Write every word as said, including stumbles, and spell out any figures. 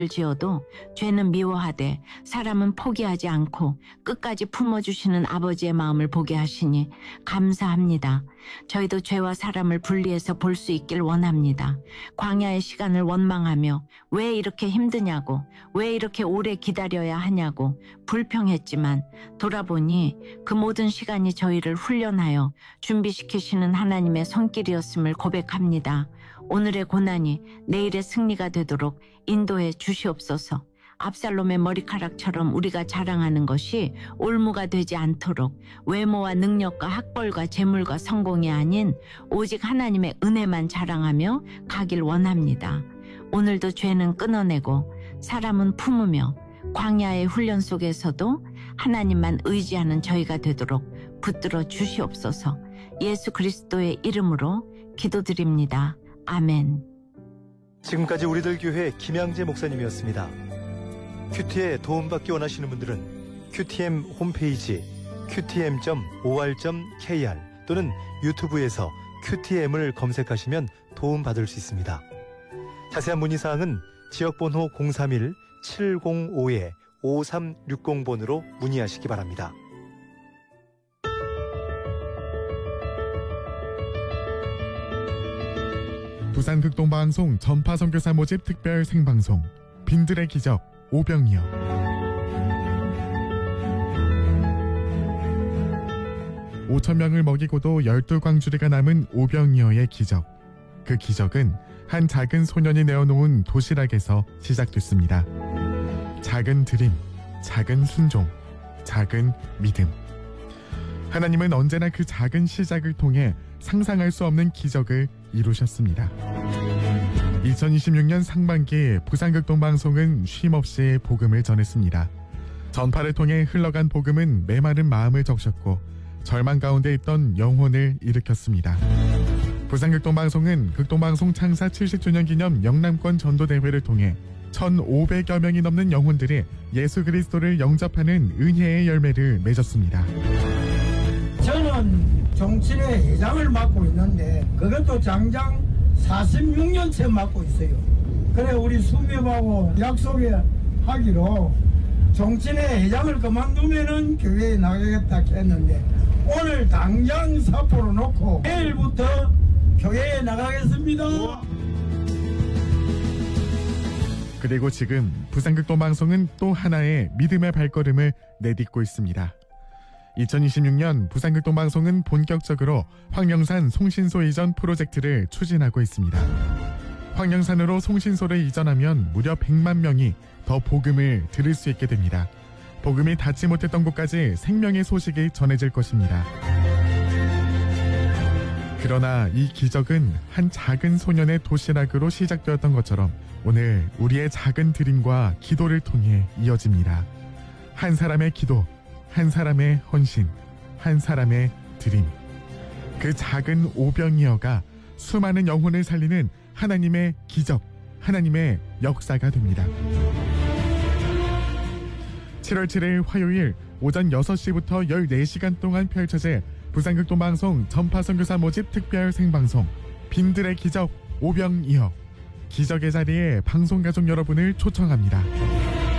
지어도 죄는 미워하되 사람은 포기하지 않고 끝까지 품어주시는 아버지의 마음을 보게 하시니 감사합니다. 저희도 죄와 사람을 분리해서 볼 수 있길 원합니다. 광야의 시간을 원망하며 왜 이렇게 힘드냐고, 왜 이렇게 오래 기다려야 하냐고 불평했지만 돌아보니 그 모든 시간이 저희를 훈련하여 준비시키시는 하나님의 손길이었음을 고백합니다. 오늘의 고난이 내일의 승리가 되도록 인도해 주시옵소서. 압살롬의 머리카락처럼 우리가 자랑하는 것이 올무가 되지 않도록 외모와 능력과 학벌과 재물과 성공이 아닌 오직 하나님의 은혜만 자랑하며 가길 원합니다. 오늘도 죄는 끊어내고 사람은 품으며 광야의 훈련 속에서도 하나님만 의지하는 저희가 되도록 붙들어 주시옵소서. 예수 그리스도의 이름으로 기도드립니다. 아멘. 지금까지 우리들 교회 김양재 목사님이었습니다. 큐티에 도움받기 원하시는 분들은 큐티엠 홈페이지 큐티엠 닷 오알 닷 케이알 또는 유튜브에서 큐티엠을 검색하시면 도움받을 수 있습니다. 자세한 문의사항은 지역번호 공삼일 칠공오 오삼육공 번으로 문의하시기 바랍니다. 부산극동방송 전파선교사 모집 특별 생방송 빈들의 기적 오병이어. 오천 명을 먹이고도 열두 광주리가 남은 오병이어의 기적. 그 기적은 한 작은 소년이 내어놓은 도시락에서 시작됐습니다. 작은 드림, 작은 순종, 작은 믿음. 하나님은 언제나 그 작은 시작을 통해 상상할 수 없는 기적을 이루셨습니다. 이천이십육 년 상반기 부산극동방송은 쉼없이 복음을 전했습니다. 전파를 통해 흘러간 복음은 메마른 마음을 적셨고 절망 가운데 있던 영혼을 일으켰습니다. 부산극동방송은 극동방송 창사 칠십 주년 기념 영남권 전도대회를 통해 천오백여 명이 넘는 영혼들이 예수 그리스도를 영접하는 은혜의 열매를 맺었습니다. 저는 정치의 회장을 맡고 있는데 그것도 장장 사십육 년째 맡고 있어요. 그래 우리 수명하고 약속에 하기로 정치의 회장을 그만두면은 교회에 나가겠다 했는데 오늘 당장 사포로 놓고 내일부터 교회에 나가겠습니다. 그리고 지금 부산극동방송은 또 하나의 믿음의 발걸음을 내딛고 있습니다. 이천이십육 년 부산극동방송은 본격적으로 황령산 송신소 이전 프로젝트를 추진하고 있습니다. 황령산으로 송신소를 이전하면 무려 백만 명이 더 복음을 들을 수 있게 됩니다. 복음이 닿지 못했던 곳까지 생명의 소식이 전해질 것입니다. 그러나 이 기적은 한 작은 소년의 도시락으로 시작되었던 것처럼 오늘 우리의 작은 드림과 기도를 통해 이어집니다. 한 사람의 기도, 한 사람의 헌신, 한 사람의 드림. 그 작은 오병이어가 수많은 영혼을 살리는 하나님의 기적, 하나님의 역사가 됩니다. 칠월 칠일 화요일 오전 여섯 시부터 열네 시간 동안 펼쳐질 부산극동방송 전파선교사 모집 특별 생방송 빈들의 기적 오병이어. 기적의 자리에 방송가족 여러분을 초청합니다.